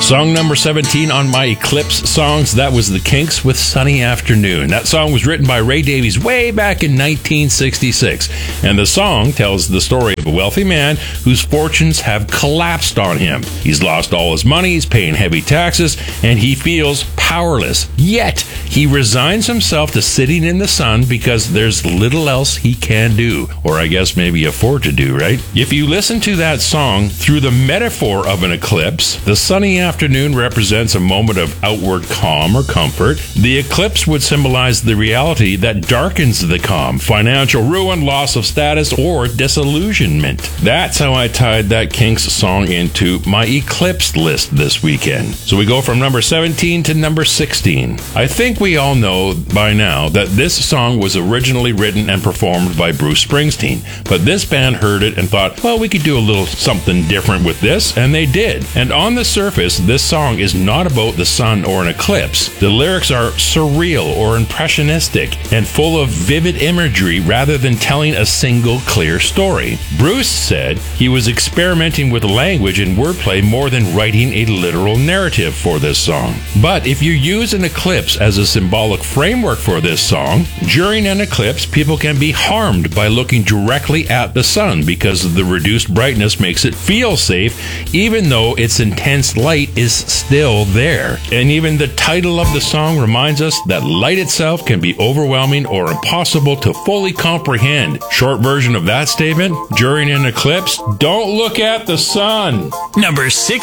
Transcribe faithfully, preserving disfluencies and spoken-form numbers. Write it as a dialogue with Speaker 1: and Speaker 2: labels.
Speaker 1: Song number seventeen on my Eclipse songs, that was The Kinks with Sunny Afternoon. That song was written by Ray Davies way back in nineteen sixty-six, and the song tells the story of a wealthy man whose fortunes have collapsed on him. He's lost all his money, he's paying heavy taxes, and he feels powerless. Yet, he resigns himself to sitting in the sun because there's little else he can do, or I guess maybe afford to do, right? If you listen to that song through the metaphor of an eclipse, the sunny afternoon represents a moment of outward calm or comfort. The eclipse would symbolize the reality that darkens the calm, financial ruin, loss of status, or disillusionment. That's how I tied that Kinks song into my Eclipse list this weekend. So we go from number seventeen to number sixteen. I think we all know by now that this song was originally written and performed by Bruce Springsteen, but this band heard it and thought, well, we could do a little something different with this, and they did. And on the surface, this song is not about the sun or an eclipse. The lyrics are surreal or impressionistic and full of vivid imagery rather than telling a single clear story. Bruce said he was experimenting with language and wordplay more than writing a literal narrative for this song. But if you use an eclipse as a symbolic framework for this song, during an eclipse, people can be harmed by looking directly at the sun because the reduced brightness makes it feel safe, even though its intense light is still there. And even the title of the song reminds us that light itself can be overwhelming or impossible to fully comprehend. Short version of that statement, during an eclipse, don't look at the sun.
Speaker 2: Number six.